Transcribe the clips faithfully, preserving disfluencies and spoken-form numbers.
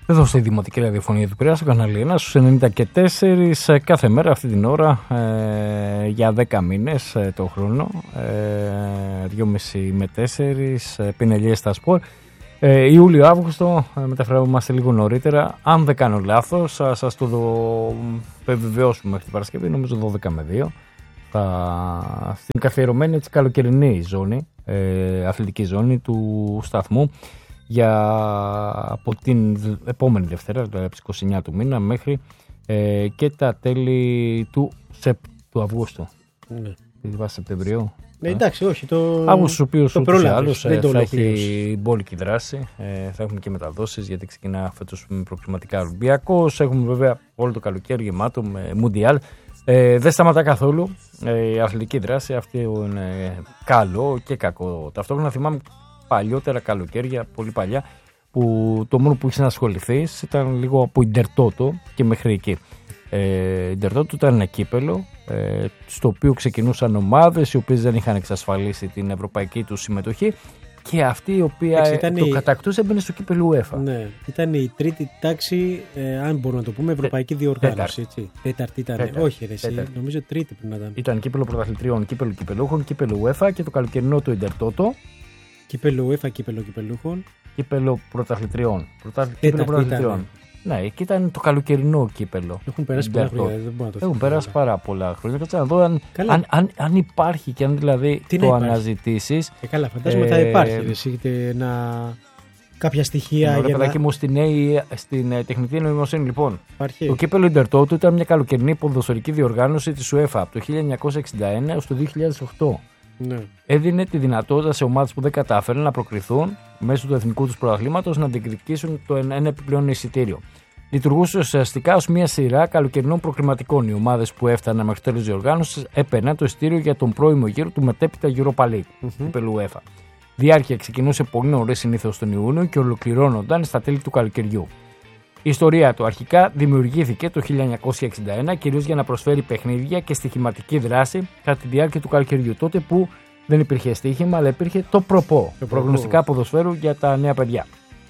Εδώ στη Δημοτική Ραδιοφωνία του Πειραιά, στο κανάλι ένα, στους ενενήντα και τέσσερα, κάθε μέρα αυτή την ώρα, ε, για δέκα μήνες ε, το χρόνο, ε, δυόμισι με τέσσερα, ε, πινελιές στα σπορ. Ε, Ιούλιο-Αύγουστο, ε, μεταφραζόμαστε λίγο νωρίτερα. Αν δεν κάνω λάθος, θα σας το δω, επιβεβαιώσουμε μέχρι την Παρασκευή, νομίζω δώδεκα με δύο. Θα, στην καθιερωμένη έτσι, καλοκαιρινή ζώνη, ε, αθλητική ζώνη του σταθμού, για από την επόμενη Δευτέρα, δηλαδή από τις είκοσι εννέα του μήνα μέχρι ε, και τα τέλη του, σεπ, του Αυγούστου. Ναι. Τη βάση Σεπτεμβρίου. Ναι, εντάξει, όχι. Το... Αύγουστος, ο οποίος ούτως ή άλλως ε, θα έχει μπόλικη δράση. Ε, θα έχουμε και μεταδόσεις, γιατί ξεκινά φέτος με προκληματικά Ολυμπιακός. Έχουμε βέβαια όλο το καλοκαίρι γεμάτο με Μουντιάλ. Ε, δεν σταματά καθόλου ε, η αθλητική δράση. Αυτό είναι καλό και κακό. Ταυτόχρονα θυμάμαι παλιότερα καλοκαίρια, πολύ παλιά, που το μόνο που είχε να ασχοληθεί ήταν λίγο από Ιντερτότο και μέχρι εκεί. Ε, Ιντερτότο ήταν ένα κύπελο ε, στο οποίο ξεκινούσαν ομάδες οι οποίες δεν είχαν εξασφαλίσει την ευρωπαϊκή του συμμετοχή και αυτή η οποία ε, το η... κατακτούσε έμπαινε στο κύπελο UEFA. Ναι, ήταν η τρίτη τάξη, ε, αν μπορούμε να το πούμε, ευρωπαϊκή διοργάνωση. Έτσι. Τέταρτη ήταν. Τέταρτη. Όχι, ρε, εσύ, νομίζω τρίτη πρέπει να ήταν. Ήταν κύπελο πρωταθλητριών, κύπελο κυπελούχων, κύπελο UEFA και το καλοκαιρινό του Ιντερτότο. Κύπελο UEFA, κύπελο κυπελούχων. Κύπελο πρωταθλητριών. Κύπελο πρωταθλητριών. Ναι, εκεί ήταν το καλοκαιρινό κύπελο. Έχουν περάσει πολλά χρόνια. Δεν μπορώ να το Έχουν περάσει πάρα πολλά χρόνια. Κάτσε να δω αν, αν, αν, αν υπάρχει και αν δηλαδή τι το αναζητήσει. Ε, καλά, φαντάζομαι ε, θα υπάρχει. Έχετε ένα... κάποια στοιχεία. Ωραία, για παιδάκι να... μου στην, στην ε, τεχνητή νοημοσύνη, λοιπόν. Υπάρχει. Το κύπελο Ιντερτότου ήταν μια καλοκαιρινή ποδοσφαιρική διοργάνωση της UEFA από το χίλια εννιακόσια εξήντα ένα έως το δύο χιλιάδες οκτώ. Ναι. Έδινε τη δυνατότητα σε ομάδες που δεν κατάφεραν να προκριθούν μέσω του εθνικού τους πρωταθλήματος να διεκδικήσουν το ένα επιπλέον εισιτήριο. Λειτουργούσε ουσιαστικά ως μια σειρά καλοκαιρινών προκριματικών. Οι ομάδες που έφταναν μέχρι τέλος διοργάνωσης έπαιρναν το εισιτήριο για τον πρώιμο γύρο του μετέπειτα Europa League, mm-hmm. κύπελου UEFA. Διάρκεια ξεκινούσε πολύ νωρίς, συνήθως τον Ιούνιο, και ολοκληρώνονταν στα τέλη του καλοκαιριού. Η ιστορία του αρχικά δημιουργήθηκε το χίλια εννιακόσια εξήντα ένα κυρίως για να προσφέρει παιχνίδια και στοιχηματική δράση κατά τη διάρκεια του καλοκαιριού. Τότε που δεν υπήρχε στοίχημα, αλλά υπήρχε το προπό, το προγνωστικά ποδοσφαίρου για τα νέα παιδιά.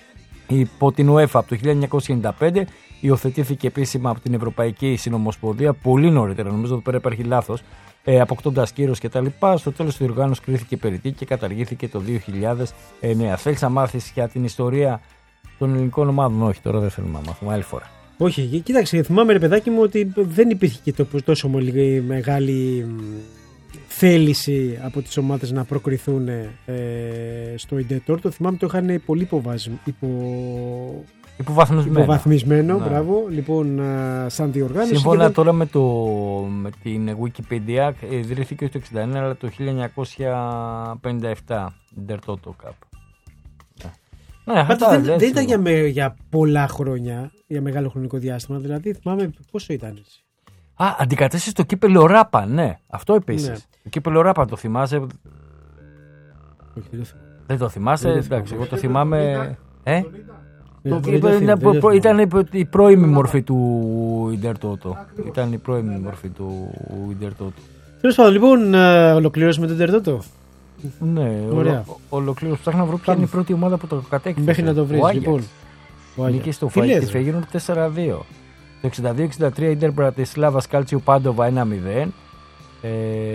Υπό την UEFA από το χίλια εννιακόσια ενενήντα πέντε υιοθετήθηκε επίσημα από την Ευρωπαϊκή Συνομοσπονδία πολύ νωρίτερα, νομίζω ότι πέρα υπάρχει λάθος, ε, αποκτώντας κύρος κτλ. Στο τέλος του διοργάνωσης κρίθηκε περιττή και καταργήθηκε το δύο χιλιάδες εννέα. Θέλεις να μάθεις για την ιστορία των ελληνικών ομάδων? Όχι, τώρα δεν θέλουμε να μάθουμε, άλλη φορά. Όχι, κοίταξε, θυμάμαι ρε παιδάκι μου ότι δεν υπήρχε και τόσο μεγάλη θέληση από τις ομάδες να προκριθούν ε, στο Ιντερτότο. Θυμάμαι το είχαν πολύ υποβασμ... υπο... υποβαθμισμένο. υποβαθμισμένο ναι. Μπράβο, λοιπόν, σαν διοργάνωση. Σύμφωνα δεν... τώρα με, το, με την Wikipedia, ιδρύθηκε όχι το εξήντα ένα αλλά το χίλια εννιακόσια πενήντα επτά Ιντερτότο Cup. Ναι, Πάτα, δεν, δεν ήταν για, με, για πολλά χρόνια, για μεγάλο χρονικό διάστημα. Δηλαδή, θυμάμαι πόσο ήταν έτσι. Α, αντικατέστησε το κύπελο Ράπα, ναι. Αυτό επίσης. Ναι. Το κύπελο Ράπα το θυμάσαι? Όχι, δεν, δεν το θυμάσαι? Δεν εντάξει, εγώ το θυμάμαι. Ε? Ήταν η πρώιμη μορφή του Ιντερτότο. Ήταν η πρώιμη μορφή του Ιντερτότο. Τέλος πάντων, λοιπόν, ολοκληρώσουμε το Ιντερτότο. Ναι, ολοκλήρωση. Ψάχνω να βρω ποια είναι η πρώτη ομάδα που το κατέκτησε. Μέχρι να το βρεις, λοιπόν. Νίκη στο Φάικη γίνονται τέσσερα δύο. Το εξήντα δύο εξήντα τρία Ίντερ Μπρατισλάβα Κάλτσιο Πάντοβα ένα μηδέν. Ε,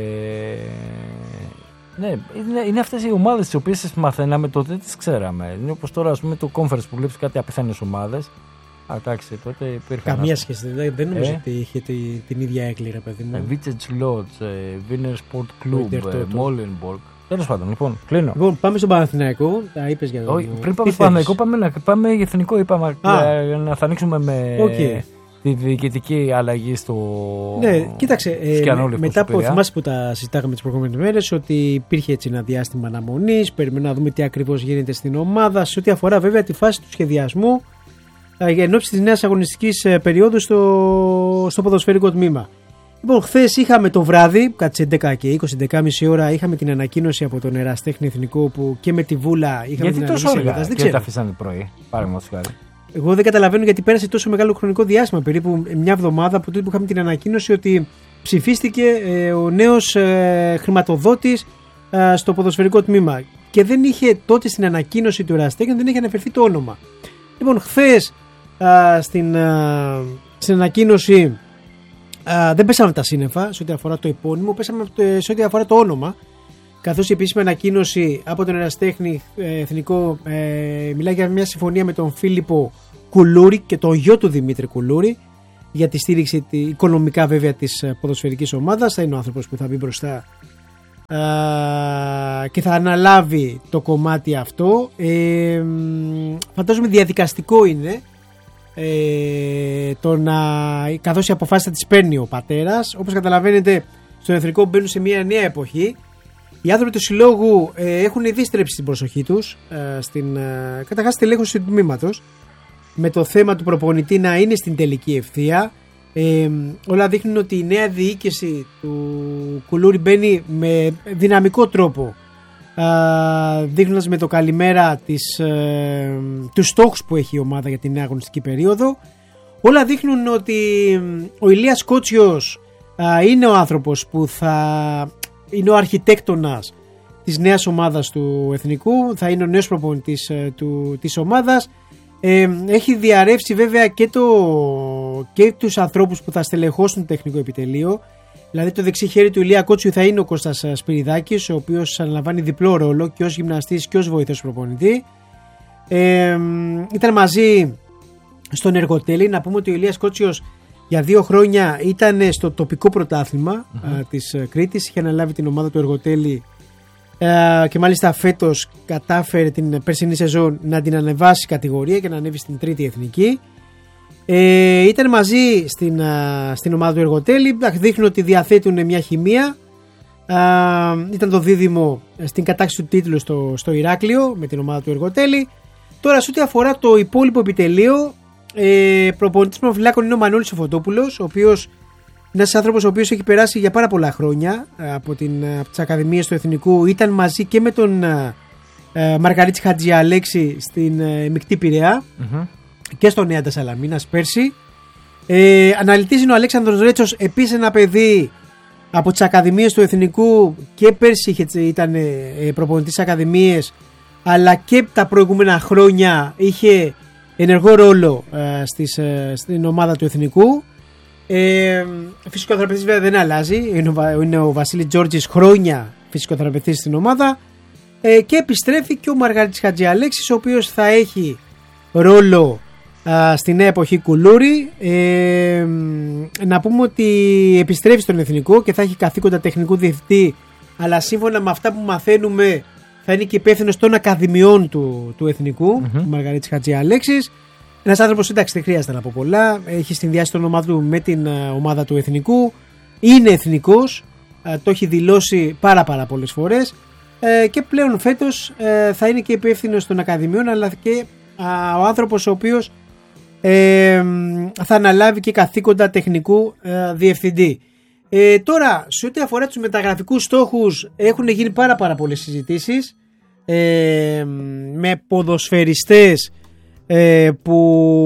ναι, είναι, είναι αυτές οι ομάδες τις οποίες τις μαθαίναμε τότε, δεν τις ξέραμε. Είναι όπως τώρα, ας πούμε, το Conference που βλέπεις κάτι απίθανες ομάδες. Α, εντάξει, τότε υπήρχαν. Καμία σχέση, δεν νομίζω ε? ότι είχε την, την ίδια έκλειρα, παιδί μου. Βίτσετς Λότς, Βίνερ Σπορτ Κλουμπ, Μόλενμπορκ. Τέλος πάντων, λοιπόν, κλείνω. Λοιπόν, πάμε στον Παναθηναϊκό. Τα είπες για το. Πριν πάμε στον Παναθηναϊκό, πάμε, να, πάμε για εθνικό. Είπαμε να θα ανοίξουμε με. Okay. Τη διοικητική αλλαγή στο. Ναι, κοίταξε. Ε, με, μετά από θυμάσαι που τα συζητάγαμε τις προηγούμενες μέρες, ότι υπήρχε έτσι ένα διάστημα αναμονής. Περιμένουμε να δούμε τι ακριβώς γίνεται στην ομάδα. Σε ό,τι αφορά βέβαια τη φάση του σχεδιασμού ε, εν ώψη της νέας αγωνιστικής ε, περίοδου στο, στο ποδοσφαιρικό τμήμα. Λοιπόν, χθες είχαμε το βράδυ, κατά τις έντεκα και είκοσι, έντεκα και μισή ώρα, είχαμε την ανακοίνωση από τον Εραστέχνη Εθνικό που και με τη Βούλα είχαμε γιατί την ανακοίνωση. Γιατί τόσο αργά και τα αφήσανε πρωί, παραδείγματος χάρη. Εγώ δεν καταλαβαίνω γιατί πέρασε τόσο μεγάλο χρονικό διάστημα, περίπου μια εβδομάδα από τότε που είχαμε την ανακοίνωση ότι ψηφίστηκε ε, ο νέος ε, χρηματοδότης ε, στο ποδοσφαιρικό τμήμα. Και δεν είχε τότε στην ανακοίνωση του Εραστέχνη, δεν είχε αναφερθεί το όνομα. Λοιπόν, χθες α, στην, α, στην ανακοίνωση α, δεν πέσαμε τα σύννεφα σε ό,τι αφορά το επώνυμο, πέσαμε σε ό,τι αφορά το όνομα, καθώς η επίσημη ανακοίνωση από τον ερασιτέχνη ε, εθνικό ε, μιλάει για μια συμφωνία με τον Φίλιππο Κουλούρη και τον γιο του Δημήτρη Κουλούρη για τη στήριξη τη, οικονομικά βέβαια της ποδοσφαιρικής ομάδας. Θα είναι ο άνθρωπος που θα μπει μπροστά Uh, και θα αναλάβει το κομμάτι αυτό. ε, Φαντάζομαι διαδικαστικό είναι, ε, το να, καθώς οι αποφάσεις θα τις παίρνει ο πατέρας. Όπως καταλαβαίνετε, στον εθνικό μπαίνουν σε μια νέα εποχή. Οι άνθρωποι του συλλόγου ε, έχουν ήδη στρέψει την προσοχή τους ε, στην, ε, καταρχάς στη στελέχωση του τμήματος, με το θέμα του προπονητή να είναι στην τελική ευθεία. Ε, όλα δείχνουν ότι η νέα διοίκηση του Κουλούρη μπαίνει με δυναμικό τρόπο, α, δείχνοντας με το καλημέρα τις, ε, τους στόχους που έχει η ομάδα για την νέα αγωνιστική περίοδο. Όλα δείχνουν ότι ο Ηλίας Κότσιος α, είναι ο άνθρωπος που θα είναι ο αρχιτέκτονας της νέας ομάδας του εθνικού, θα είναι ο νέος προπονητής ε, του, της ομάδας. Ε, έχει διαρρεύσει βέβαια και, το, και τους ανθρώπους που θα στελεχώσουν το τεχνικό επιτελείο. Δηλαδή το δεξί χέρι του Ηλία Κότσιου θα είναι ο Κώστας Σπυριδάκης, ο οποίος αναλαμβάνει διπλό ρόλο και ως γυμναστής και ως βοηθός προπονητή. Ε, ήταν μαζί στον Εργοτέλη. Να πούμε ότι ο Ηλίας Κότσιος για δύο χρόνια ήταν στο τοπικό πρωτάθλημα mm-hmm. α, της Κρήτης. Είχε αναλάβει την ομάδα του Εργοτέλη και μάλιστα φέτος κατάφερε την περσινή σεζόν να την ανεβάσει κατηγορία και να ανέβει στην τρίτη εθνική. Ε, ήταν μαζί στην, στην ομάδα του Εργοτέλη. Δείχνουν ότι διαθέτουν μια χημεία. Ε, ήταν το δίδυμο στην κατάκτηση του τίτλου στο, στο Ηράκλειο με την ομάδα του Εργοτέλη. Τώρα σε ό,τι αφορά το υπόλοιπο επιτελείο, ε, προπονητής προφυλάκων είναι ο Μανώλης ο Φωτόπουλος, ο οποίος είναι ένας άνθρωπος ο οποίος έχει περάσει για πάρα πολλά χρόνια από, την, από τις ακαδημίες του Εθνικού. Ήταν μαζί και με τον ε, Μαργαρίτη Χατζιαλέξη στην ε, Μεικτή Πειραιά mm-hmm. και στον Νέα Σαλαμίνας πέρσι. Ε, αναλυτής είναι ο Αλέξανδρος Ρέτσος, επίσης ένα παιδί από τις ακαδημίες του Εθνικού, και πέρσι είχε, ήταν ε, προπονητής ακαδημίες, αλλά και τα προηγούμενα χρόνια είχε ενεργό ρόλο ε, στις, ε, στην ομάδα του Εθνικού. Ε, φυσικοθεραπευτής βέβαια δεν αλλάζει, είναι ο, είναι ο Βασίλης Τζόρτζης, χρόνια φυσικοθεραπευτής στην ομάδα. Ε, και επιστρέφει και ο Μαργαρίτης Χατζιαλέξης, ο οποίος θα έχει ρόλο α, στη νέα εποχή Κουλούρη. Ε, να πούμε ότι επιστρέφει στον Εθνικό και θα έχει καθήκοντα τεχνικού διευθυντή, αλλά σύμφωνα με αυτά που μαθαίνουμε θα είναι και υπεύθυνος των ακαδημιών του, του Εθνικού, mm-hmm. ο Μαργαρίτης Χατζιαλέξης. Ένας άνθρωπος, εντάξει, δεν χρειάζεται να πω πολλά. Έχει συνδυάσει το όνομά του με την uh, ομάδα του Εθνικού. Είναι εθνικός. Uh, το έχει δηλώσει πάρα πάρα πολλές φορές. Uh, και πλέον φέτος uh, θα είναι και υπεύθυνος των ακαδημιών, αλλά και uh, ο άνθρωπος ο οποίος uh, θα αναλάβει και καθήκοντα τεχνικού uh, διευθυντή. Uh, τώρα, σε ό,τι αφορά τους μεταγραφικούς στόχους, έχουν γίνει πάρα πάρα πολλές συζητήσεις uh, με ποδοσφαιριστές που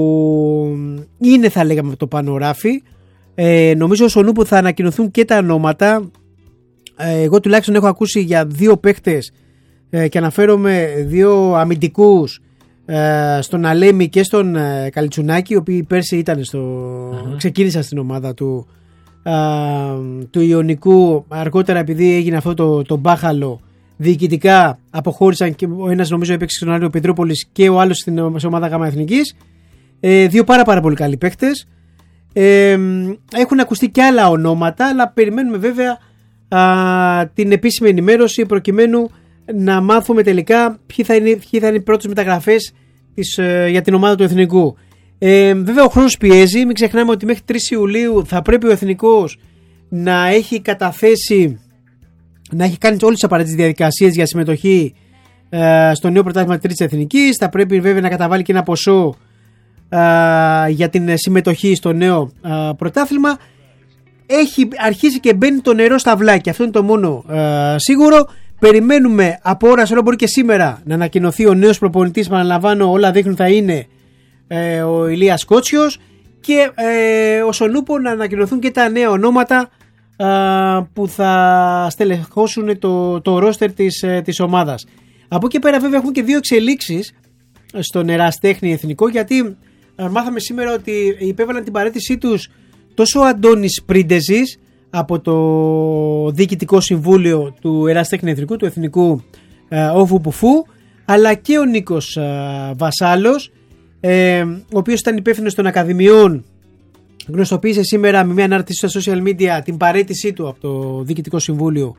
είναι, θα λέγαμε, το πανοράφι. ε, νομίζω ως ο Νούπο θα ανακοινωθούν και τα ονόματα. ε, εγώ τουλάχιστον έχω ακούσει για δύο παίχτες ε, και αναφέρομαι δύο αμυντικούς, ε, στον Αλέμι και στον ε, Καλιτσουνάκη, οι οποίοι πέρσι ήταν στο, uh-huh. ξεκίνησαν στην ομάδα του, ε, του Ιωνικού. Αργότερα, επειδή έγινε αυτό το, το μπάχαλο, διοικητικά αποχώρησαν και ο ένας νομίζω έπαιξε στον Άριο Πετρούπολης και ο άλλος στην ομάδα Γάμα Εθνικής. Ε, δύο πάρα πάρα πολύ καλοί παίχτες. Ε, έχουν ακουστεί και άλλα ονόματα, αλλά περιμένουμε βέβαια α, την επίσημη ενημέρωση προκειμένου να μάθουμε τελικά ποιοι θα είναι, ποιοι θα είναι οι πρώτες μεταγραφές της, ε, για την ομάδα του Εθνικού. Ε, βέβαια ο χρόνος πιέζει, μην ξεχνάμε ότι μέχρι τρεις Ιουλίου θα πρέπει ο Εθνικός να έχει καταθέσει, να έχει κάνει όλες τις απαραίτητες διαδικασίες για συμμετοχή ε, στο νέο πρωτάθλημα της Τρίτης Εθνικής. Θα πρέπει βέβαια να καταβάλει και ένα ποσό ε, για την συμμετοχή στο νέο ε, πρωτάθλημα. Έχει αρχίσει και μπαίνει το νερό στα βλάκια. Αυτό είναι το μόνο ε, σίγουρο. Περιμένουμε από ώρα σε ώρα, μπορεί και σήμερα, να ανακοινωθεί ο νέος προπονητής. Παραλαμβάνω, όλα δείχνουν θα είναι ε, ο Ηλίας Κότσιος, και ε, ο Σονούπο να ανακοινωθούν και τα νέα ονόματα που θα στελεχώσουν το, το ρόστερ της, της ομάδας. Από εκεί πέρα βέβαια έχουμε και δύο εξελίξεις στον ερασιτέχνη εθνικό, γιατί μάθαμε σήμερα ότι υπέβαλαν την παραίτησή τους τόσο ο Αντώνης Πρίντεζης από το Διοικητικό Συμβούλιο του Ερασιτέχνη Εθνικού, του Εθνικού Όφου Πουφού, αλλά και ο Νίκος Βασάλος, ε, ο οποίος ήταν υπεύθυνος των Ακαδημιών, γνωστοποίησε σήμερα με μια ανάρτηση στα social media την παραίτησή του από το Διοικητικό Συμβούλιο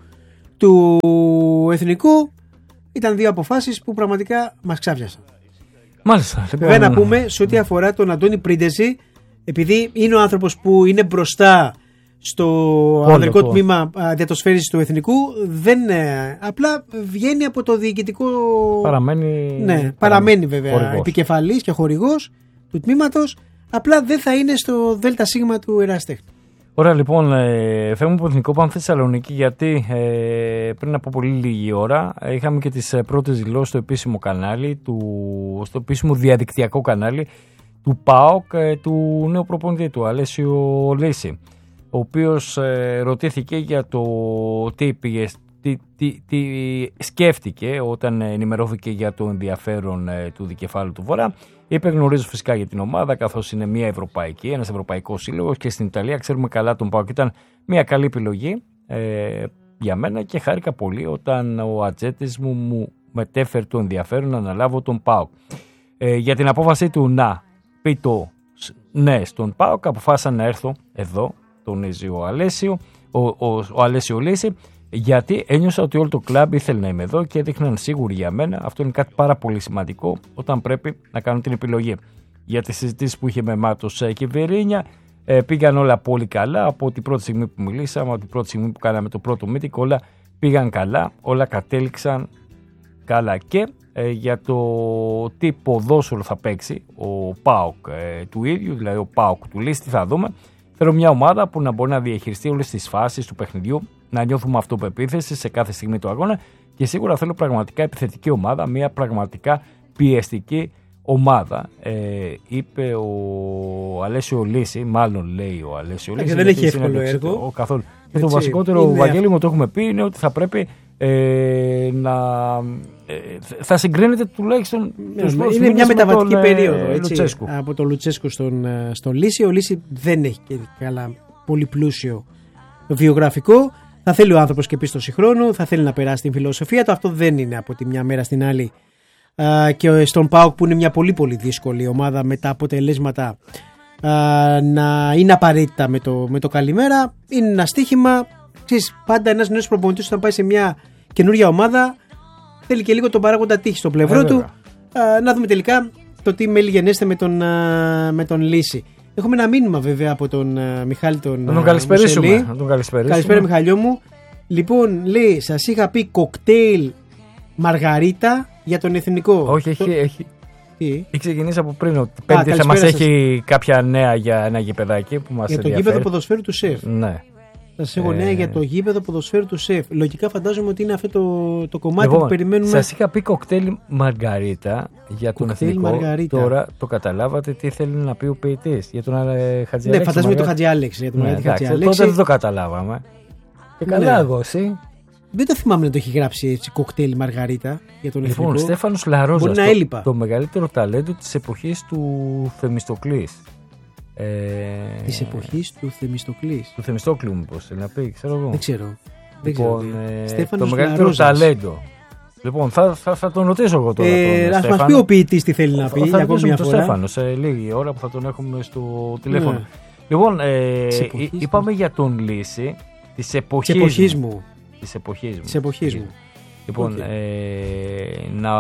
του Εθνικού. Ήταν δύο αποφάσεις που πραγματικά μας ξάφιασαν. Μάλιστα. Βέβαια λοιπόν... να πούμε σε ό,τι αφορά τον Αντώνη Πρίντεζη, επειδή είναι ο άνθρωπος που είναι μπροστά στο Όλο ανδρικό το. τμήμα διατοσφαίρισης του Εθνικού, δεν, ε, απλά βγαίνει από το διοικητικό. Παραμένει, ναι, παραμένει βέβαια χορηγός, επικεφαλής και χορηγός του τμήματος, απλά δεν θα είναι στο ΔΣ του Ερασιτέχνη. Ωραία, λοιπόν, ε, φεύγουμε από το Εθνικό, πάμε στη Θεσσαλονίκη, γιατί ε, πριν από πολύ λίγη ώρα ε, είχαμε και τις ε, πρώτες δηλώσεις στο επίσημο κανάλι, του, στο επίσημο διαδικτυακό κανάλι του ΠΑΟΚ, ε, του νέου προπονητή του, Αλέσιο Λύση, ο οποίος ε, ρωτήθηκε για το τι, πήγε, τι, τι, τι σκέφτηκε όταν ενημερώθηκε για το ενδιαφέρον ε, του δικεφάλου του Βορρά. Είπε: γνωρίζω φυσικά για την ομάδα, καθώς είναι μια ευρωπαϊκή, ένας ευρωπαϊκός σύλλογος και στην Ιταλία ξέρουμε καλά τον ΠΑΟΚ. Ήταν μια καλή επιλογή ε, για μένα και χάρηκα πολύ όταν ο ατζέτης μου μου μετέφερε το ενδιαφέρον να αναλάβω τον ΠΑΟΚ. Ε, για την απόφαση του να πει το ναι στον ΠΑΟΚ, αποφάσισα να έρθω εδώ, τονίζει ο Αλέσιο, ο, ο, ο Αλέσιο Λύση, γιατί ένιωσα ότι όλο το κλαμπ ήθελε να είμαι εδώ και έδειχναν σίγουροι για μένα. Αυτό είναι κάτι πάρα πολύ σημαντικό όταν πρέπει να κάνω την επιλογή. Για τις συζητήσεις που είχε με Μάτος και Βερίνια, ε, πήγαν όλα πολύ καλά. Από την πρώτη στιγμή που μιλήσαμε, από την πρώτη στιγμή που κάναμε το πρώτο meeting, όλα πήγαν καλά, όλα κατέληξαν καλά. Και ε, για το τι ποδόσφαιρο θα παίξει ο ΠΑΟΚ ε, του ίδιου, δηλαδή ο ΠΑΟΚ του Λύση, τι θα δούμε. Θέλω μια ομάδα που να μπορεί να διαχειριστεί όλες τις φάσεις του παιχνιδιού, να νιώθουμε αυτοπεποίθηση σε κάθε στιγμή του αγώνα και σίγουρα θέλω πραγματικά επιθετική ομάδα, μια πραγματικά πιεστική ομάδα, ε, είπε ο Αλέσιο Λύση, μάλλον λέει ο Αλέσιο Λύση. Δεν έχει εύκολο έργο. Καθόλου. Και το βασικότερο, είναι... Βαγγέλη μου, το έχουμε πει, είναι ότι θα πρέπει ε, να ε, θα συγκρίνεται τουλάχιστον. Είναι, είναι μια μεταβατική τον, περίοδο ε, έτσι, από τον Λουτσέσκου στον, στον Λύση. Ο Λύση δεν έχει και καλά πολύ πλούσιο βιογραφικό. Θα θέλει ο άνθρωπος και πίστοση χρόνου, θα θέλει να περάσει την φιλοσοφία του. Αυτό δεν είναι από τη μια μέρα στην άλλη. Uh, και στον ΠΑΟΚ που είναι μια πολύ πολύ δύσκολη ομάδα με τα αποτελέσματα uh, να είναι απαραίτητα με το, με το καλημέρα, είναι ένα στοίχημα. Ξέρεις, πάντα ένας νέος προπονητής όταν πάει σε μια καινούργια ομάδα θέλει και λίγο τον παράγοντα τύχη στο πλευρό ε, του. Uh, να δούμε τελικά το τι μέλη γενέστε με τον, uh, με τον Λύση. Έχουμε ένα μήνυμα βέβαια από τον uh, Μιχάλη τον Να τον καλησπερίσουμε. Να τον καλησπερίσουμε. Καλησπέρα Μιχαλιό μου. Λοιπόν, λέει, σας είχα πει κοκτέιλ Μαργαρίτα για τον εθνικό. Όχι, έχει, το... έχει, έχει ξεκινήσει από πριν ότι πέμπτη θα μας έχει κάποια νέα για ένα γηπεδάκι που μας για ενδιαφέρει. Το γήπεδο ποδοσφαίρου του ΣΕΦ. Ναι. Θα σας έχω ε... νέα για το γήπεδο ποδοσφαίρου του ΣΕΦ. Λογικά φαντάζομαι ότι είναι αυτό το, το κομμάτι λοιπόν, που περιμένουμε. Σας είχα πει κοκτέιλ Μαργαρίτα για τον κοκτέιλ εθνικό. Μαργαρίτα. Τώρα το καταλάβατε τι θέλει να πει ο ποιητής για τον Χατζιάλεξ. Ναι, φαντάζομαι το Χατζιάλεξ. Για τον ναι, Χατζιάλεξ. Τότε δεν το καταλάβαμε. Και καλά, ναι. Εγώ εσύ. Δεν το θυμάμαι να το έχει γράψει έτσι κοκτέιλ Μαργαρίτα για τον εθνικό. Λοιπόν, Στέφανος Λαρόζας, να έλειπα. Το, το μεγαλύτερο ταλέντο της εποχής του Θεμιστοκλής. Ε, της εποχής του Θεμιστοκλής. Του Θεμιστόκλου, μήπως θέλει να πει, ξέρω εγώ. Δεν ξέρω. Λοιπόν, ε, το μεγαλύτερο Λαρόζας. Ταλέντο. Λοιπόν, θα, θα, θα τον ρωτήσω εγώ τώρα. Ε, ας μας πει ο ποιητής τι θέλει να πει. Θα, θα ρωτήσουμε τον Στέφανο σε λίγη ώρα που θα τον έχουμε στο τηλέφωνο. Ναι. Λοιπόν, ε, είπαμε για τον Λύση της εποχής, εποχής μου. Της εποχής μου. Της εποχής μου. Λοιπόν, okay. ε, να...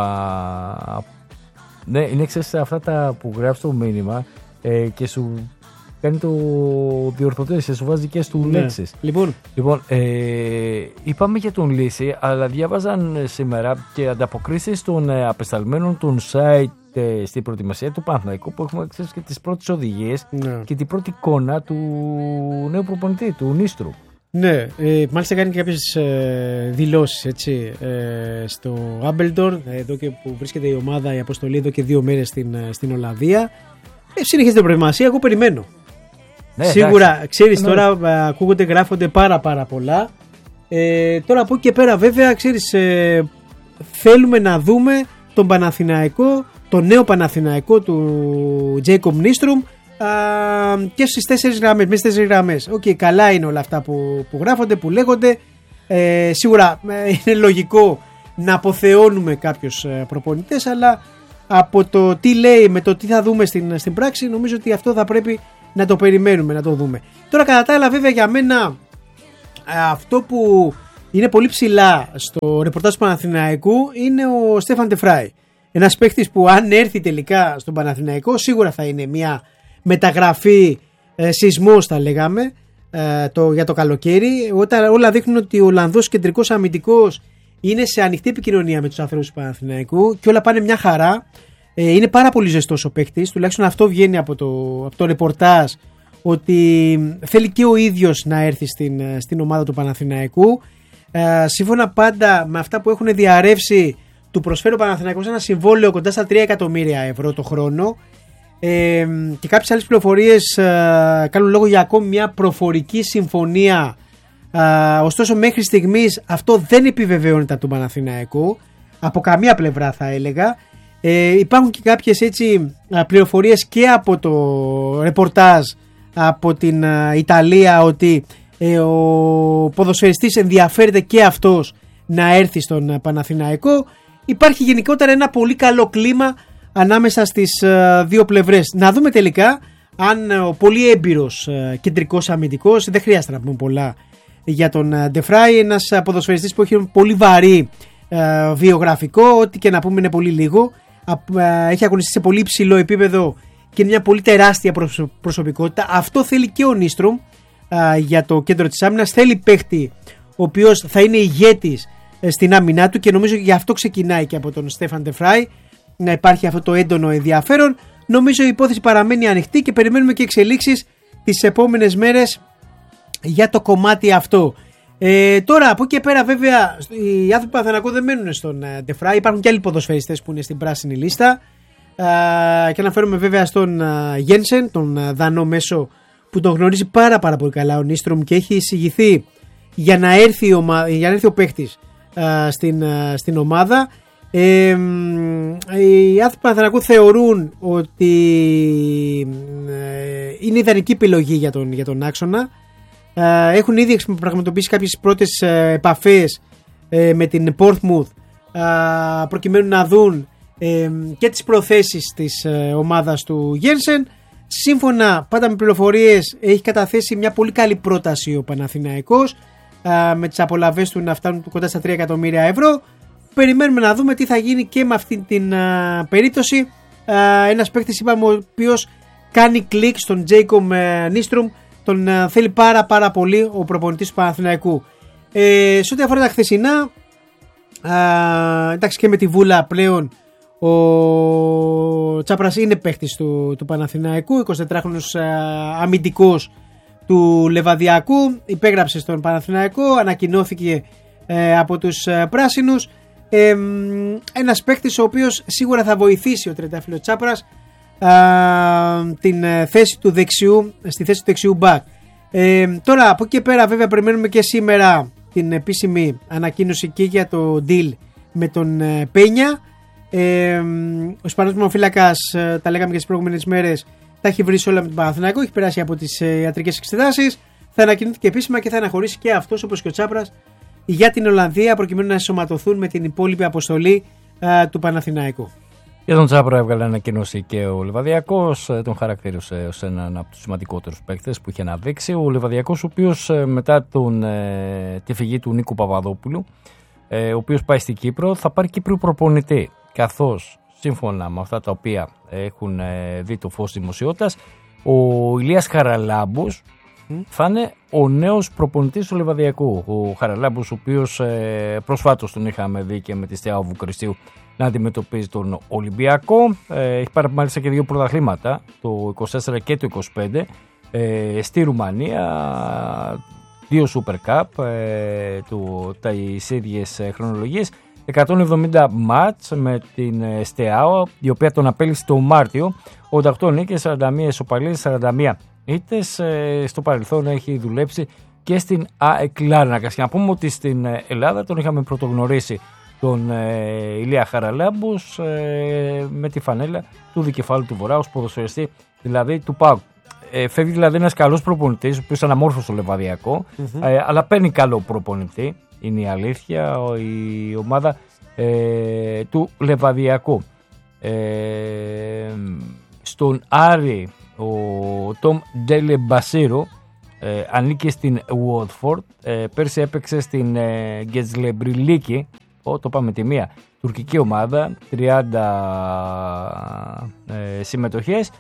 Ναι, είναι ξέρεις αυτά τα που γράφεις το μήνυμα ε, και σου κάνει το διορθωτές και σου βάζει δικές του ναι. λέξεις. Λοιπόν, λοιπόν ε, είπαμε για τον Λύση, αλλά διάβαζαν σήμερα και ανταποκρίσεις των ε, απεσταλμένων των site ε, στην προετοιμασία του Παναθηναϊκού που έχουμε ξέρεις και τις πρώτες οδηγίες ναι. και την πρώτη εικόνα του νέου προπονητή, του Νίστρου. Ναι, ε, μάλιστα κάνει και κάποιες ε, δηλώσεις έτσι, ε, στο Άμπελντορν, εδώ και που βρίσκεται η ομάδα, η αποστολή εδώ και δύο μέρες στην, στην Ολλανδία. Ε, συνεχίζεται την προετοιμασία, εγώ περιμένω. Ναι, σίγουρα, εντάξει. Ξέρεις, ναι. Τώρα ε, ακούγονται, γράφονται πάρα πάρα πολλά. Ε, τώρα από εκεί και πέρα βέβαια, ξέρεις, ε, θέλουμε να δούμε τον Παναθηναϊκό το νέο Παναθηναϊκό του Jacob Nystrom και στις τέσσερις γραμμές, μέσα στις τέσσερις γραμμές. Οκ, okay, καλά είναι όλα αυτά που, που γράφονται, που λέγονται. Ε, σίγουρα είναι λογικό να αποθεώνουμε κάποιους προπονητές, αλλά από το τι λέει με το τι θα δούμε στην, στην πράξη, νομίζω ότι αυτό θα πρέπει να το περιμένουμε, να το δούμε. Τώρα κατά τα άλλα, βέβαια, για μένα αυτό που είναι πολύ ψηλά στο ρεπορτάζ του Παναθηναϊκού είναι ο Στέφαν ντε Φράι. Ένας παίκτης που αν έρθει τελικά στον Παναθηναϊκό σίγουρα θα είναι μια μεταγραφή ε, σεισμός, θα λέγαμε, ε, το, για το καλοκαίρι. Όταν όλα δείχνουν ότι ο Ολλανδός κεντρικός αμυντικός είναι σε ανοιχτή επικοινωνία με τους ανθρώπους του Παναθηναϊκού και όλα πάνε μια χαρά. Ε, είναι πάρα πολύ ζεστός ο παίκτης, τουλάχιστον αυτό βγαίνει από το, από το ρεπορτάζ, ότι θέλει και ο ίδιος να έρθει στην, στην ομάδα του Παναθηναϊκού. Ε, σύμφωνα πάντα με αυτά που έχουν διαρρεύσει, του προσφέρει ο Παναθηναϊκός ένα συμβόλαιο κοντά στα τρία εκατομμύρια ευρώ το χρόνο, ε, και κάποιες άλλες πληροφορίες ε, κάνουν λόγο για ακόμη μια προφορική συμφωνία. Ε, ωστόσο μέχρι στιγμής αυτό δεν επιβεβαιώνεται από τον Παναθηναϊκό από καμία πλευρά, θα έλεγα. Ε, υπάρχουν και κάποιες έτσι πληροφορίες και από το ρεπορτάζ από την ε, Ιταλία, ότι ε, ο ποδοσφαιριστής ενδιαφέρεται και αυτός να έρθει στον Παναθηναϊκό. Υπάρχει γενικότερα ένα πολύ καλό κλίμα ανάμεσα στις ε, δύο πλευρές. Να δούμε τελικά αν ο πολύ έμπειρος ε, κεντρικός αμυντικός, δεν χρειάζεται να πούμε πολλά για τον ντε Φράι, ένας ποδοσφαιριστής που έχει πολύ βαρύ ε, βιογραφικό, ό,τι και να πούμε είναι πολύ λίγο. Ε, έχει αγωνιστεί σε πολύ υψηλό επίπεδο και είναι μια πολύ τεράστια προσωπικότητα. Αυτό θέλει και ο Νίστρομ ε, για το κέντρο της άμυνας. Θέλει παίχτη ο οποίος θα είναι ηγέτης ε, στην άμυνά του, και νομίζω γι' αυτό ξεκινάει και από τον Στέφαν ντε Φράι να υπάρχει αυτό το έντονο ενδιαφέρον. Νομίζω η υπόθεση παραμένει ανοιχτή και περιμένουμε και εξελίξεις τις επόμενες μέρες για το κομμάτι αυτό. Ε, τώρα από εκεί και πέρα, βέβαια, οι άνθρωποι του Παναθηναϊκού δεν μένουν στον ντε Φράι. Υπάρχουν και άλλοι ποδοσφαιριστές που είναι στην πράσινη λίστα. Ε, και αναφέρομαι βέβαια στον Γένσεν, τον Δανό μέσο, που τον γνωρίζει πάρα, πάρα πολύ καλά ο Νίστρομ και έχει εισηγηθεί για να έρθει, ομα... για να έρθει ο παίχτης ε, στην, ε, στην ομάδα. Ε, οι άνθρωποι του Παναθηναϊκού θεωρούν ότι ε, είναι ιδανική επιλογή για τον, για τον άξονα. Ε, έχουν ήδη πραγματοποιήσει κάποιες πρώτες ε, επαφές ε, με την Portsmouth, ε, προκειμένου να δουν ε, και τις προθέσεις της ε, ομάδας του Γένσεν. Σύμφωνα πάντα με πληροφορίες, έχει καταθέσει μια πολύ καλή πρόταση ο Παναθηναϊκός, ε, με τις απολαβές του να φτάνουν κοντά στα τρία εκατομμύρια ευρώ. Περιμένουμε να δούμε τι θα γίνει και με αυτή την uh, περίπτωση. Uh, ένας παίκτης, είπαμε, ο οποίος κάνει κλικ στον Jacob Nystrom. Τον uh, θέλει πάρα πάρα πολύ ο προπονητής του Παναθηναϊκού. Ε, σε ό,τι αφορά τα χθεσινά, uh, εντάξει, και με τη Βούλα πλέον ο Τσάπρας είναι παίκτης του, του Παναθηναϊκού, εικοσιτετράχρονος uh, αμυντικός του Λεβαδιακού. Υπέγραψε στον Παναθηναϊκό, ανακοινώθηκε uh, από τους uh, πράσινους. Ε, ένας παίκτης ο οποίος σίγουρα θα βοηθήσει ο τριαντάφυλλος Τσάπρας α, την θέση του δεξιού, στη θέση του δεξιού μπακ. Ε, τώρα από εκεί και πέρα, βέβαια, περιμένουμε και σήμερα την επίσημη ανακοίνωση και για το deal με τον ε, Πένια. Ε, ο Ισπανός μονοφύλακας, ε, τα λέγαμε και τις προηγούμενες μέρες, τα έχει βρει όλα με τον Παναθηναϊκό, έχει περάσει από τις ε, ιατρικές εξετάσεις, θα ανακοινωθεί και επίσημα και θα αναχωρήσει και αυτός, όπως και ο Τσάπρας, για την Ολλανδία, προκειμένου να ενσωματωθούν με την υπόλοιπη αποστολή α, του Παναθηναϊκού. Για τον Τσάπρα έβγαλε ανακοίνωση και ο Λεβαδιακός, τον χαρακτήρισε ως έναν από τους σημαντικότερους παίκτες που είχε αναδείξει. Ο Λεβαδιακός, ο οποίος μετά τον, ε, τη φυγή του Νίκου Παπαδόπουλου, ε, ο οποίος πάει στην Κύπρο, θα πάρει Κύπριο προπονητή. Καθώς σύμφωνα με αυτά τα οποία έχουν ε, δει το φως δημοσιότητας, ο Ηλίας Χαραλάμπους θα είναι ο νέος προπονητής του Λεβαδιακού. Ο Χαραλάμπους, ο οποίος ε, προσφάτως τον είχαμε δει και με τη Στεάου Βουκριστίου να αντιμετωπίζει τον Ολυμπιακό. Ε, έχει πάρει μάλιστα και δύο πρωταθλήματα, το είκοσι τέσσερα και το είκοσι πέντε, ε, στη Ρουμανία, δύο Super Cup, ε, του, τα τις ίδιες χρονολογίες, εκατόν εβδομήντα μάτς με την Στεάου, η οποία τον απέλυσε το Μάρτιο, ογδόντα οκτώ νίκες, σαράντα μία ισοπαλίες, σαράντα μία ήττες. Στο παρελθόν έχει δουλέψει και στην ΑΕΚ Λάρνακα. Και να πούμε ότι στην Ελλάδα τον είχαμε πρωτογνωρίσει τον ε, Ηλία Χαραλάμπους ε, με τη φανέλα του Δικεφάλου του Βορρά ως ποδοσφαιριστή δηλαδή του ΠΑΟΚ. Ε, φεύγει δηλαδή ένας καλός προπονητής, ο οποίος αναμόρφωσε το Λεβαδιακό, mm-hmm. ε, αλλά παίρνει καλό προπονητή, είναι η αλήθεια, η ομάδα ε, του Λεβαδιακού. Ε, στον Άρη ο Τόμ Ντέλε Μπασίρο ε, ανήκει στην Watford, ε, πέρσι έπαιξε στην ε, Γκετζλεμπριλίκη, oh, το πάμε τη μία, τουρκική ομάδα, τριάντα ε, συμμετοχές.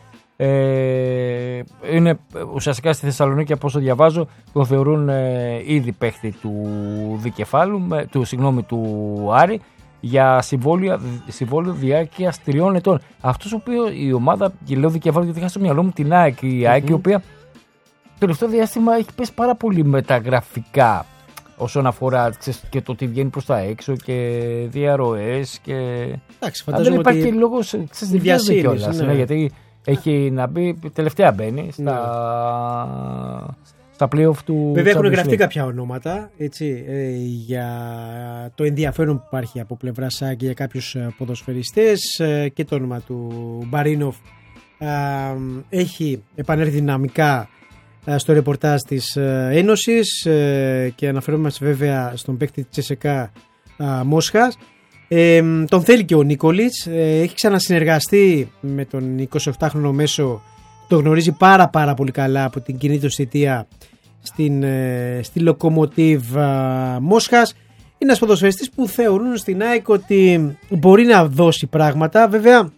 Ε, είναι ουσιαστικά στη Θεσσαλονίκη, από όσο διαβάζω, τον θεωρούν ε, ήδη παίχτη του Δικεφάλου, του, συγγνώμη, του Άρη, για συμβόλαιο, συμβόλαιο διάρκειας τριών ετών. Αυτός ο οποίος η ομάδα, και λέω Δικεφάλου γιατί είχα στο μυαλό μου την ΑΕΚ, η ΑΕΚ mm-hmm. η οποία το τελευταίο διάστημα έχει πέσει πάρα πολύ μεταγραφικά όσον αφορά ξέρεις, και το τι βγαίνει προς τα έξω και διαρροές και εντάξει, αν δεν υπάρχει ότι... και λόγος διασύνης κιόλας, ναι. Ναι, γιατί έχει να μπει, τελευταία μπαίνει στα, ναι. στα play-off του. Βέβαια έχουν γραφτεί κάποια ονόματα έτσι, ε, για το ενδιαφέρον που υπάρχει από πλευρά ΣΑΚ για κάποιους ποδοσφαιριστές ε, και το όνομα του Μπαρίνοφ ε, έχει επανέλθει δυναμικά ε, στο ρεπορτάζ της ε, Ένωσης ε, και αναφερόμαστε βέβαια στον παίκτη της Τσεσεκά ε, Μόσχας. Ε, τον θέλει και ο Νίκολιτς, ε, έχει ξανασυνεργαστεί με τον εικοσιοκτάχρονο μέσο, το γνωρίζει πάρα πάρα πολύ καλά από την κοινή του θητεία στην, ε, στη Λοκομοτίβ ε, Μόσχας. Είναι ένας ποδοσφαιριστής που θεωρούν στην ΑΕΚ ότι μπορεί να δώσει πράγματα. Βέβαια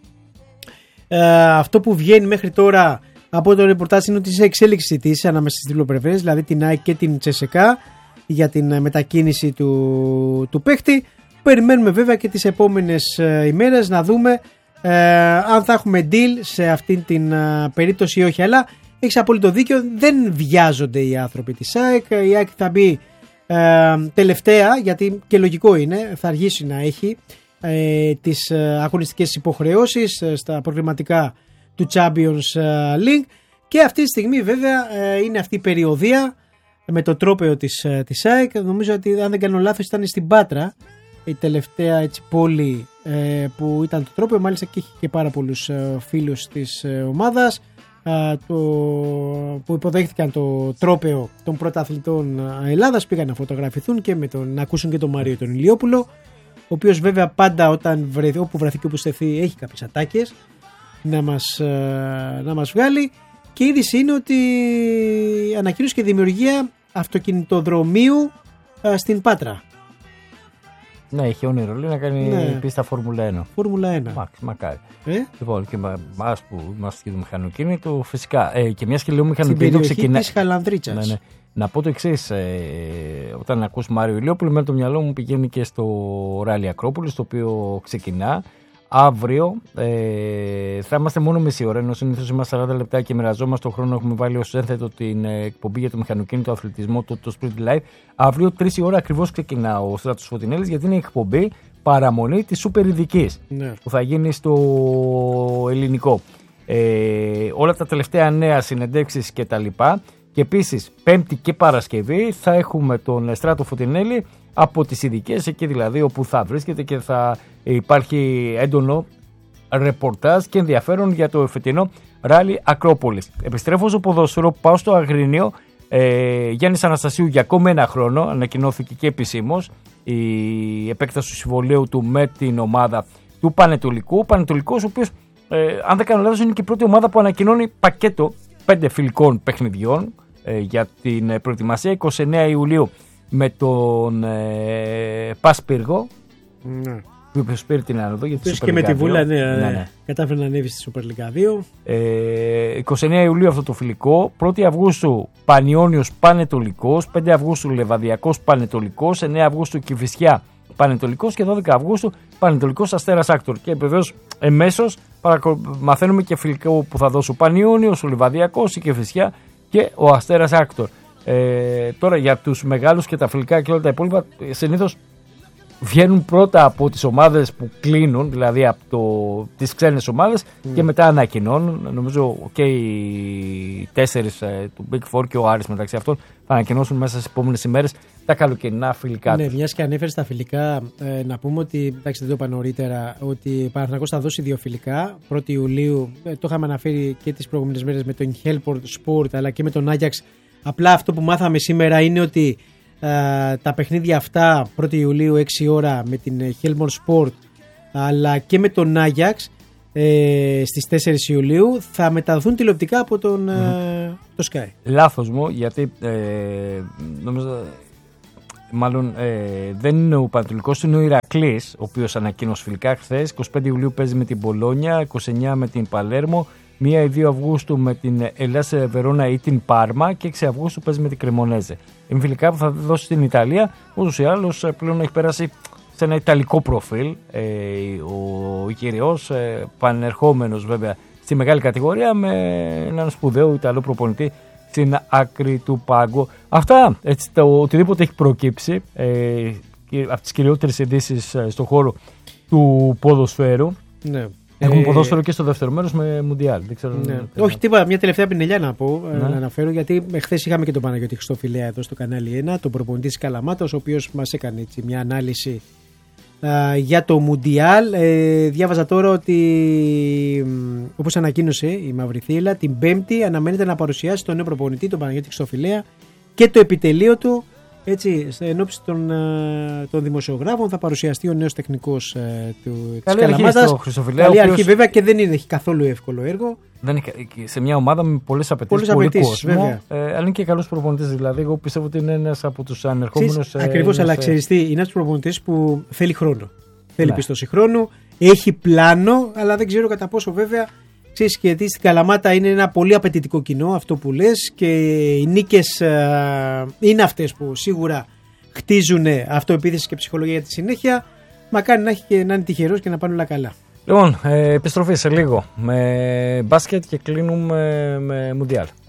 ε, αυτό που βγαίνει μέχρι τώρα από το ρεπορτάζ είναι ότι σε εξέλιξη συζητήσεις ανάμεσα στις δύο πλευρές, δηλαδή την ΑΕΚ και την Τσεσεκά, για την μετακίνηση του, του παίχτη. Περιμένουμε βέβαια και τις επόμενες ε, ημέρες να δούμε ε, αν θα έχουμε deal σε αυτήν την ε, περίπτωση ή όχι, αλλά έχεις απόλυτο δίκιο, δεν βιάζονται οι άνθρωποι της ΑΕΚ. Η ΑΕΚ θα μπει ε, τελευταία, γιατί και λογικό είναι, θα αργήσει να έχει ε, τις ε, αγωνιστικές υποχρεώσεις ε, στα προγραμματικά του Champions League, και αυτή τη στιγμή βέβαια ε, είναι αυτή η περιοδία με το τρόπαιο της, ε, της ΑΕΚ. Νομίζω ότι αν δεν κάνω λάθος ήταν στην Πάτρα η τελευταία έτσι, πόλη ε, που ήταν το τρόπαιο, μάλιστα και έχει και πάρα πολλούς ε, φίλους της ε, ομάδας ε, το, που υποδέχτηκαν το τρόπαιο των πρωταθλητών Ελλάδας, πήγαν να φωτογραφηθούν και με τον, να ακούσουν και τον Μάριο τον Ηλιόπουλο, ο οποίος βέβαια πάντα όταν βρεθεί, όπου βρεθεί και όπου στεθεί έχει κάποιες ατάκες να μας, ε, να μας βγάλει, και η είδηση είναι ότι ανακοίνωσε και δημιουργία αυτοκινητοδρομίου ε, στην Πάτρα. Ναι, έχει όνειρο λέει να κάνει ναι. πίστα Φόρμουλα ένα. Φόρμουλα ένα. Μάξ, μακάρι. Ε? Λοιπόν, και εμάς που είμαστε και το μηχανοκίνητο, φυσικά. Ε, και μιας και λέω μηχανοκίνητο ξεκινάει. Της Χαλανδρίτσας. Ναι, ναι. Να πω το εξής. Ε, όταν ακούς Μάριο Ηλιόπουλο, με το μυαλό μου πηγαίνει και στο Ράλι Ακρόπολης, το οποίο ξεκινά. Αύριο ε, θα είμαστε μόνο μισή ώρα, ενώ συνήθως είμαστε σαράντα λεπτά και μοιραζόμαστε τον χρόνο. Έχουμε βάλει ως ένθετο την ε, εκπομπή για το μηχανοκίνητο αθλητισμό, το, το Split Live. Αύριο τρεις η ώρα ακριβώς ξεκινά ο Στράτος Φωτεινέλης, γιατί είναι η εκπομπή παραμονή της Σούπερ Ειδικής ναι. που θα γίνει στο ελληνικό. Ε, όλα τα τελευταία νέα, συνεντεύξεις κτλ. Και επίσης Πέμπτη και Παρασκευή θα έχουμε τον Στράτο Φωτεινέλη από τις ειδικές, εκεί δηλαδή όπου θα βρίσκεται και θα υπάρχει έντονο ρεπορτάζ και ενδιαφέρον για το φετινό Ράλι Ακρόπολης. Επιστρέφω στο ποδόσφαιρο, πάω στο Αγρίνιο. ε, Γιάννης Αναστασίου για ακόμα ένα χρόνο, ανακοινώθηκε και επισήμως η επέκταση του συμβολαίου του με την ομάδα του Πανετολικού. Ο Πανετολικός, ο οποίος ε, αν δεν κάνω λάθος είναι και η πρώτη ομάδα που ανακοινώνει πακέτο πέντε φιλικών παιχνιδιών ε, για την προετοιμασία. Εικοστή ενάτη Ιουλίου με τον ε, Πασπύργο, ναι. που οποίος πήρε την άνοδο για τη Super και με τη Βούλα ναι, ναι, ναι. κατάφερε να ανέβει στη Super League δύο. ε, εικοστή ενάτη Ιουλίου αυτό το φιλικό. πρώτη Αυγούστου Πανιώνιος Πανετολικός, πέντε Αυγούστου Λεβαδιακός Πανετολικός, εννέα Αυγούστου Κηφισιά Πανετολικός και δώδεκα Αυγούστου Πανετολικός Αστέρας Άκτορ. Και βεβαίως εμέσως παρακο... μαθαίνουμε και φιλικό που θα δώσει ο Πανιώνιος, ο Λεβαδιακός, η Κηφισιά και ο Αστέρας Άκτορ. Ε, τώρα για τους μεγάλους και τα φιλικά και όλα τα υπόλοιπα, συνήθως βγαίνουν πρώτα από τις ομάδες που κλείνουν, δηλαδή από το, τις ξένες ομάδες mm. και μετά ανακοινώνουν. Νομίζω και οι τέσσερις ε, του Big Four και ο Άρης μεταξύ αυτών θα ανακοινώσουν μέσα στις επόμενες ημέρες τα καλοκαιρινά φιλικά ναι, τους. Μιας και ανέφερες τα φιλικά, ε, να πούμε ότι, εντάξει δεν το είπα νωρίτερα, ότι ο Παναθηναϊκός θα δώσει δύο φιλικά. πρώτη Ιουλίου, ε, το είχαμε αναφέρει και τις προηγούμενες μέρες με τον Helport Sport αλλά και με τον Άγιαξ. Απλά αυτό που μάθαμε σήμερα είναι ότι Uh, τα παιχνίδια αυτά πρώτη Ιουλίου έξι ώρα με την Helmond Sport αλλά και με τον Άγιαξ ε, στις τέσσερις Ιουλίου θα μεταδοθούν τηλεοπτικά από τον, mm-hmm. uh, το Sky. Λάθος μου, γιατί ε, νομίζω μάλλον ε, δεν είναι ο Πανατολικός, είναι ο Ηρακλής, ο οποίος ανακοίνωσε φιλικά χθες. είκοσι πέντε Ιουλίου παίζει με την Μπολόνια, είκοσι εννέα με την Παλέρμο, μία ή δύο Αυγούστου με την Ελλάς Βερόνα ή την Πάρμα και έξι Αυγούστου παίζει με την Κρεμονέζε. Εμφυλικά που θα δώσει στην Ιταλία, ούτως ή άλλως πλέον έχει περάσει σε ένα ιταλικό προφίλ. Ε, ο Κυριός, ε, πανερχόμενος βέβαια στη μεγάλη κατηγορία με έναν σπουδαίο Ιταλό προπονητή στην άκρη του πάγκου. Αυτά, έτσι, το οτιδήποτε έχει προκύψει ε, από τις κυριότερες ειδήσεις ε, στον χώρο του ποδοσφαίρου. Ναι. Έχουμε ε... ποδόσφαιρο και στο δεύτερο μέρος με Μουντιάλ. Ναι. Όχι, τίποτα. Μια τελευταία πινελιά να πω, ναι. να αναφέρω, γιατί χθες είχαμε και τον Παναγιώτη Χριστοφιλέα εδώ στο κανάλι ένα, τον προπονητή της Καλαμάτας, ο οποίος μας έκανε έτσι, μια ανάλυση α, για το Μουντιάλ. Ε, διάβαζα τώρα ότι, όπως ανακοίνωσε η Μαύρη Θύελλα, την Πέμπτη αναμένεται να παρουσιάσει τον νέο προπονητή, τον Παναγιώτη Χριστοφιλέα, και το επιτελείο του. Έτσι, εν ώψη των, των δημοσιογράφων θα παρουσιαστεί ο νέος τεχνικός ε, του, της Καλαμάτας. Καλή αρχή βέβαια και δεν είναι, έχει καθόλου εύκολο έργο. Δεν είναι, σε μια ομάδα με πολλές απαιτήσεις, πολύ κόσμο, ε, αλλά είναι και καλός προπονητής. Δηλαδή, εγώ πιστεύω ότι είναι ένας από τους ανερχόμενους. Ε, ακριβώς, αλλά ξέρεις τι, είναι ένας προπονητής που θέλει χρόνο. Θέλει ναι. πίστοση χρόνου, έχει πλάνο, αλλά δεν ξέρω κατά πόσο βέβαια. Ξέρεις, γιατί στην Καλαμάτα είναι ένα πολύ απαιτητικό κοινό, αυτό που λες, και οι νίκες ε, είναι αυτές που σίγουρα χτίζουν αυτοεπίθεση και ψυχολογία για τη συνέχεια. Μακάρι να, έχει και, να είναι τυχερός και να πάνε όλα καλά. Λοιπόν, ε, επιστροφή σε λίγο με μπάσκετ και κλείνουμε με Μουντιάλ.